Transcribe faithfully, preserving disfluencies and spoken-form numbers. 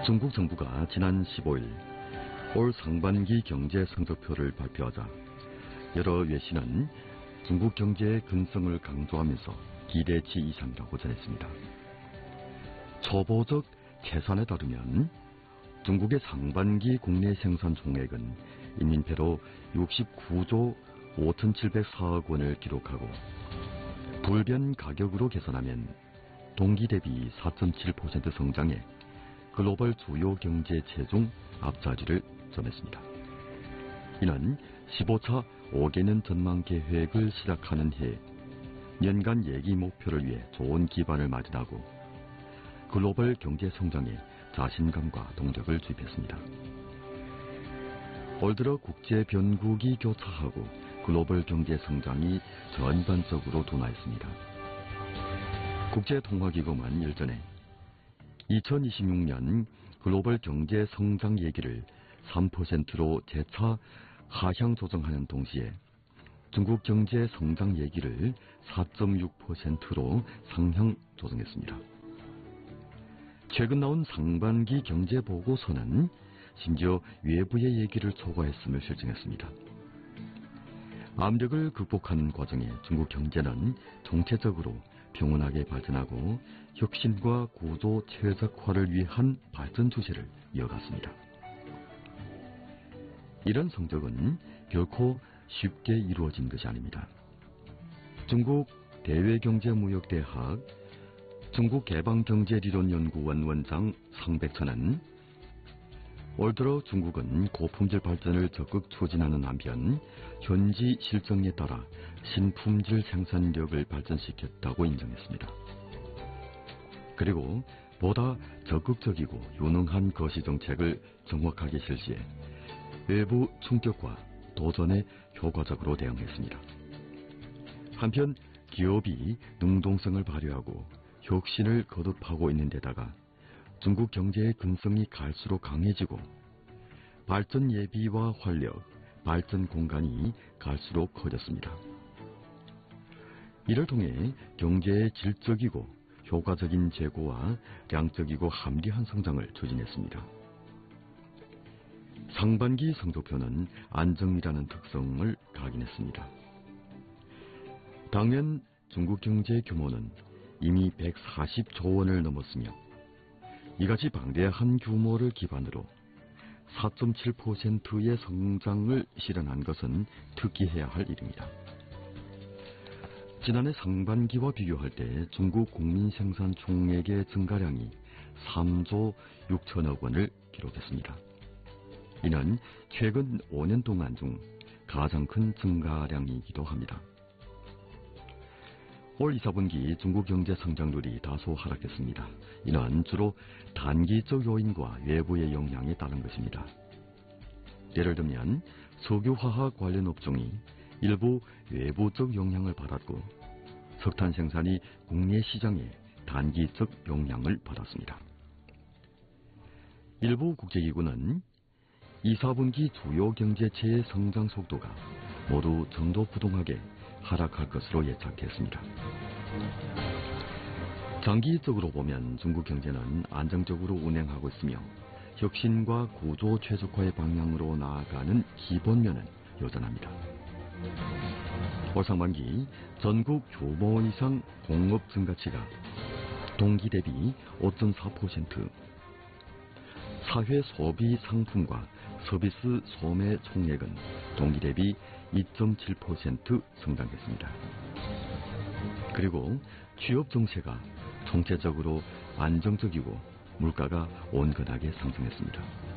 중국 정부가 지난 십오일 올 상반기 경제 성적표를 발표하자 여러 외신은 중국 경제의 근성을 강조하면서 기대치 이상이라고 전했습니다. 초보적 계산에 따르면 중국의 상반기 국내 생산 총액은 인민폐로 육십구조 오천칠백사억 원을 기록하고 불변 가격으로 계산하면 동기 대비 사 점 칠 퍼센트 성장해 글로벌 주요 경제체 중 앞자리를 점했습니다. 이는 십오차 오 개년 전망 계획을 시작하는 해 연간 예기 목표를 위해 좋은 기반을 마련하고 글로벌 경제 성장에 자신감과 동력을 주입했습니다. 올 들어 국제 변국이 교차하고 글로벌 경제 성장이 전반적으로 둔화했습니다. 국제통화기금은 일전에 이천이십육년 글로벌 경제 성장 예기를 삼 퍼센트로 재차 하향 조정하는 동시에 중국 경제 성장 예기를 사 점 육 퍼센트로 상향 조정했습니다. 최근 나온 상반기 경제 보고서는 심지어 외부의 얘기를 초과했음을 실증했습니다. 압력을 극복하는 과정에 중국 경제는 총체적으로 평온하게 발전하고 혁신과 구조 최적화를 위한 발전 추세를 이어갔습니다. 이런 성적은 결코 쉽게 이루어진 것이 아닙니다. 중국 대외경제무역대학 중국개방경제리론연구원 원장 상백천은 올 들어 중국은 고품질 발전을 적극 추진하는 한편 현지 실정에 따라 신품질 생산력을 발전시켰다고 인정했습니다. 그리고 보다 적극적이고 유능한 거시정책을 정확하게 실시해 외부 충격과 도전에 효과적으로 대응했습니다. 한편 기업이 능동성을 발휘하고 혁신을 거듭하고 있는 데다가 중국 경제의 근성이 갈수록 강해지고 발전 예비와 활력, 발전 공간이 갈수록 커졌습니다. 이를 통해 경제의 질적이고 효과적인 재고와 양적이고 합리한 성장을 추진했습니다. 상반기 성적표는 안정이라는 특성을 각인했습니다. 당년 중국 경제 규모는 이미 백사십조 원을 넘었으며 이같이 방대한 규모를 기반으로 사 점 칠 퍼센트의 성장을 실현한 것은 특기해야 할 일입니다. 지난해 상반기와 비교할 때 중국 국민 생산 총액의 증가량이 삼조 육천억 원을 기록했습니다. 이는 최근 오 년 동안 중 가장 큰 증가량이기도 합니다. 올 이, 사분기 중국 경제 성장률이 다소 하락했습니다. 이는 주로 단기적 요인과 외부의 영향에 따른 것입니다. 예를 들면 석유화학 관련 업종이 일부 외부적 영향을 받았고 석탄 생산이 국내 시장에 단기적 영향을 받았습니다. 일부 국제기구는 이, 사분기 주요 경제체의 성장 속도가 모두 정도부동하게 하락할 것으로 예측했습니다. 장기적으로 보면 중국 경제는 안정적으로 운행하고 있으며 혁신과 구조 최적화의 방향으로 나아가는 기본면은 여전합니다. 올 상반기 전국 규모 이상 공업 증가치가 동기 대비 오 점 사 퍼센트, 사회 소비 상품과 서비스 소매 총액은 동기 대비 이 점 칠 퍼센트 성장했습니다. 그리고 취업 정세가 총체적으로 안정적이고 물가가 온건하게 상승했습니다.